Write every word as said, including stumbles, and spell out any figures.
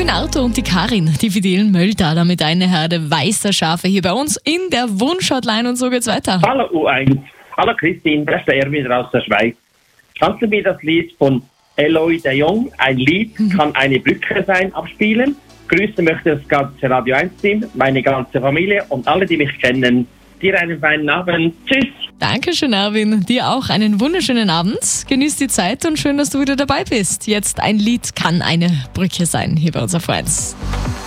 Den Arthur und die Karin, die fidelen Mölltaler mit einer Herde weißer Schafe hier bei uns in der Wunschhotline und so geht's weiter. Hallo U eins, hallo Christine, das ist der Erwin aus der Schweiz. Kannst du mir das Lied von Eloy de Jong, ein Lied kann eine Brücke sein, abspielen? Grüßen möchte das ganze Radio eins Team, meine ganze Familie und alle, die mich kennen. Dir einen feinen Abend. Tschüss. Dankeschön, Erwin. Dir auch einen wunderschönen Abend. Genieß die Zeit und schön, dass du wieder dabei bist. Jetzt ein Lied kann eine Brücke sein, hier bei uns auf eins.